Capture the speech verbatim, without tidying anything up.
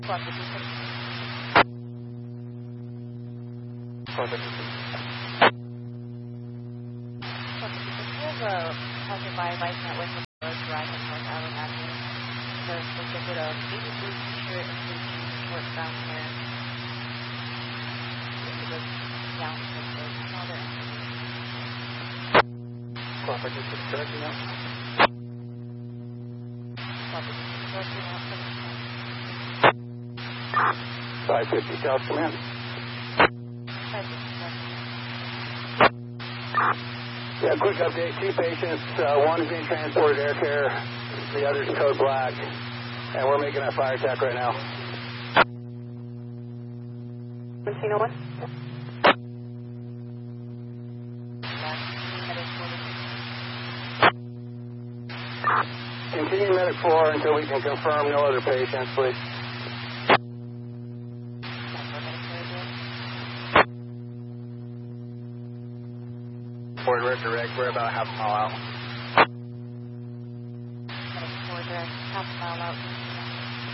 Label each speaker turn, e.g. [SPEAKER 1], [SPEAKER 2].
[SPEAKER 1] Squad fifty-six.
[SPEAKER 2] Squad fifty-six.
[SPEAKER 1] Squad fifty-six. We have a hazard by license at West Road Drive on North Island Avenue. There's a ticket of navy blue t-shirt and blue jeans, short brown hair. Maybe the down to the another entity.
[SPEAKER 2] Squad fifty-six, correcting now.
[SPEAKER 1] Squad fifty-six, correcting now.
[SPEAKER 2] five fifty South Command.
[SPEAKER 1] five fifty, correcting.
[SPEAKER 2] Yeah, quick update. Two patients. Uh, one is being transported to air care. The other's code black. And we're making a fire attack right now.
[SPEAKER 1] Encino one.
[SPEAKER 2] Continue medic four until we can confirm no other patients, please. Ford, we're direct. We're about half a mile out.